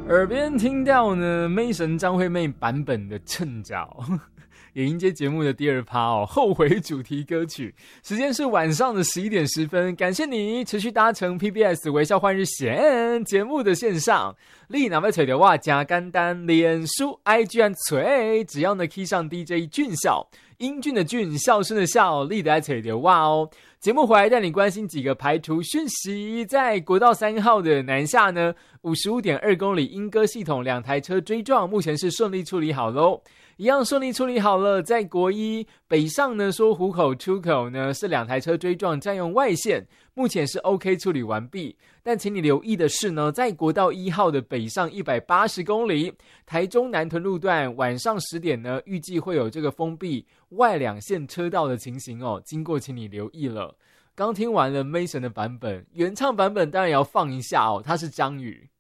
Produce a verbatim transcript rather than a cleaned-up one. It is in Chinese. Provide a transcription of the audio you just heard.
耳边听到呢 Mason 张惠妹版本的趁早，也迎接节目的第二趴哦，后悔主题歌曲。时间是晚上的十一点十分，感谢你持续搭乘 P B S 微笑换日线节目的线上。你若要找到我真简单，脸书 I G 和找，只要呢 key 上 D J 俊孝，英俊的俊，笑声的笑，你就要找到我哦。节目回来带你关心几个排除讯息，在国道三号的南下呢， 五十五点二公里莺歌系统两台车追撞，目前是顺利处理好咯，一样顺利处理好了。在国一北上呢，说湖口出口呢是两台车追撞占用外线，目前是 OK 处理完毕。但请你留意的是呢，在国道一号的北上一百八十公里台中南屯路段，晚上十点呢预计会有这个封闭外两线车道的情形哦，经过请你留意了。刚听完了 Mason 的版本，原唱版本当然也要放一下哦，他是张宇。